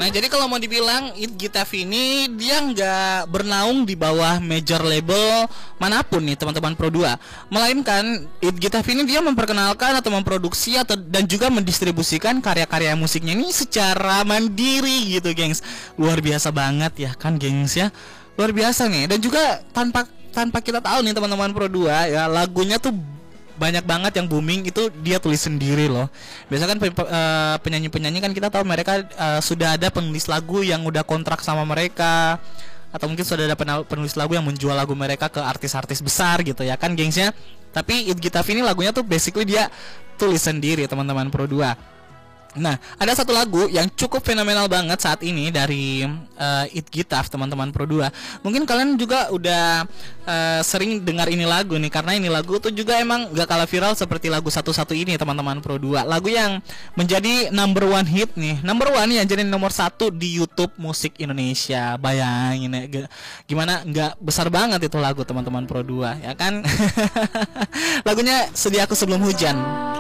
Nah, jadi kalau mau dibilang It Gitaf ini dia nggak bernaung di bawah major label manapun nih teman-teman Pro 2. Melainkan It Gitaf ini dia memperkenalkan atau memproduksi atau dan juga mendistribusikan karya-karya musiknya ini secara mandiri gitu, gengs. Luar biasa banget ya kan, gengs ya. Luar biasa nih. Dan juga tanpa kita tahu nih teman-teman Pro 2 ya, lagunya tuh banyak banget yang booming itu dia tulis sendiri loh. Biasanya kan penyanyi-penyanyi kan kita tahu mereka sudah ada penulis lagu yang udah kontrak sama mereka, atau mungkin sudah ada penulis lagu yang menjual lagu mereka ke artis-artis besar gitu ya kan, gengsnya. Tapi It Gitaf ini lagunya tuh basically dia tulis sendiri teman-teman Pro 2. Nah, ada satu lagu yang cukup fenomenal banget saat ini dari It Gitaf teman-teman Pro 2. Mungkin kalian juga udah sering dengar ini lagu nih, karena ini lagu tuh juga emang gak kalah viral seperti lagu satu-satu ini teman-teman Pro 2. Lagu yang menjadi number one hit nih, number one ya, jadi nomor 1 di YouTube musik Indonesia. Bayangin ya, gimana nggak besar banget itu lagu teman-teman Pro 2 ya kan. Lagunya Sediaku Sebelum Hujan.